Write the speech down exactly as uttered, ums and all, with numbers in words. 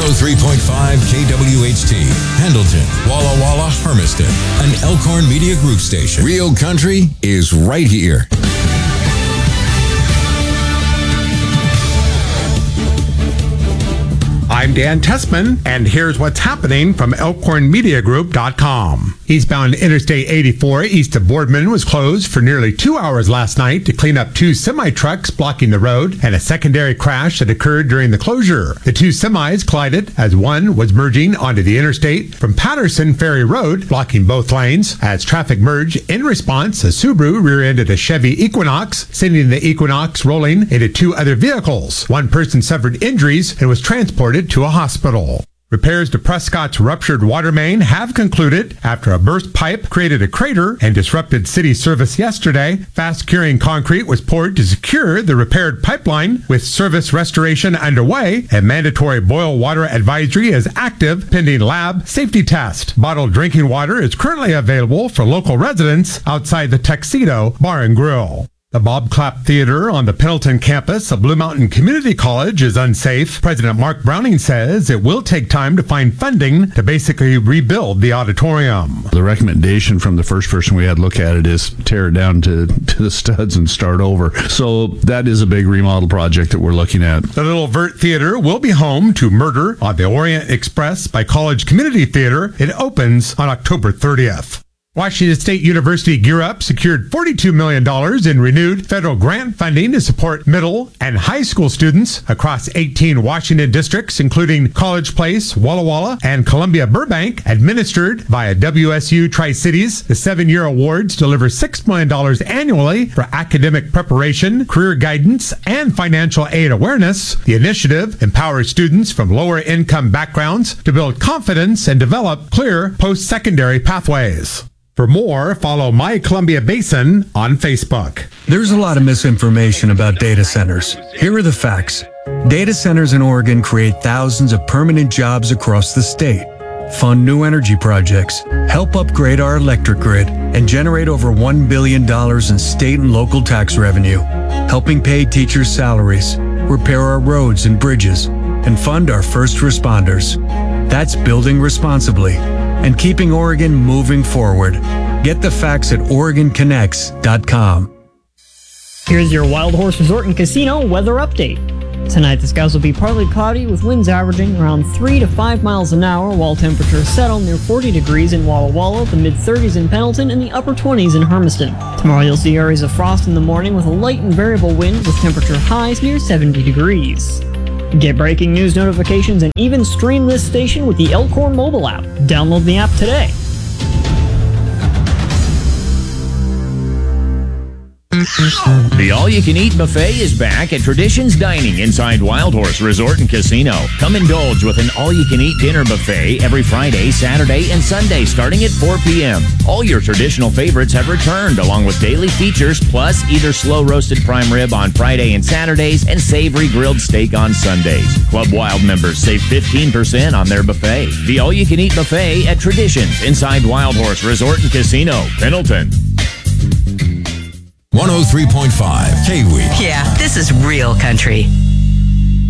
oh three point five K W H T, Pendleton, Walla Walla, Hermiston, an Elkhorn Media Group station. Real country is right here. I'm Dan Tessman, and here's what's happening from elkhorn media group dot com. Eastbound Interstate eighty-four east of Boardman was closed for nearly two hours last night to clean up two semi-trucks blocking the road and a secondary crash that occurred during the closure. The two semis collided as one was merging onto the interstate from Patterson Ferry Road, blocking both lanes. As traffic merged, in response, a Subaru rear-ended a Chevy Equinox, sending the Equinox rolling into two other vehicles. One person suffered injuries and was transported to a hospital. Repairs to Prescott's ruptured water main have concluded after a burst pipe created a crater and disrupted city service yesterday. Fast-curing concrete was poured to secure the repaired pipeline. With service restoration underway, a mandatory boil water advisory is active pending lab safety test. Bottled drinking water is currently available for local residents outside the Tuxedo Bar and Grill. The Bob Clapp Theater on the Pendleton campus of Blue Mountain Community College is unsafe. President Mark Browning says it will take time to find funding to basically rebuild the auditorium. The recommendation from the first person we had look at it is tear it down to, to the studs and start over. So that is a big remodel project that we're looking at. The Little Vert Theater will be home to Murder on the Orient Express by College Community Theater. It opens on October thirtieth. Washington State University Gear Up secured forty-two million dollars in renewed federal grant funding to support middle and high school students across eighteen Washington districts, including College Place, Walla Walla, and Columbia Burbank, administered via W S U Tri-Cities. The seven-year awards deliver six million dollars annually for academic preparation, career guidance, and financial aid awareness. The initiative empowers students from lower income backgrounds to build confidence and develop clear post-secondary pathways. For more, follow My Columbia Basin on Facebook. There's a lot of misinformation about data centers. Here are the facts. Data centers in Oregon create thousands of permanent jobs across the state, fund new energy projects, help upgrade our electric grid, and generate over one billion dollars in state and local tax revenue, helping pay teachers' salaries, repair our roads and bridges, and fund our first responders. That's building responsibly and keeping Oregon moving forward. Get the facts at Oregon Connects dot com. Here's your Wild Horse Resort and Casino weather update. Tonight, the skies will be partly cloudy with winds averaging around three to five miles an hour, while temperatures settle near forty degrees in Walla Walla, the mid-thirties in Pendleton, and the upper twenties in Hermiston. Tomorrow, you'll see areas of frost in the morning with a light and variable wind with temperature highs near seventy degrees. Get breaking news notifications and even stream this station with the Elkhorn mobile app. Download the app today. The all-you-can-eat buffet is back at Traditions Dining inside Wild Horse Resort and Casino. Come indulge with an all-you-can-eat dinner buffet every Friday, Saturday, and Sunday starting at four p.m. All your traditional favorites have returned, along with daily features, plus either slow-roasted prime rib on Friday and Saturdays and savory grilled steak on Sundays. Club Wild members save fifteen percent on their buffet. The all-you-can-eat buffet at Traditions inside Wild Horse Resort and Casino, Pendleton. one oh three point five K W E. Yeah, this is real country.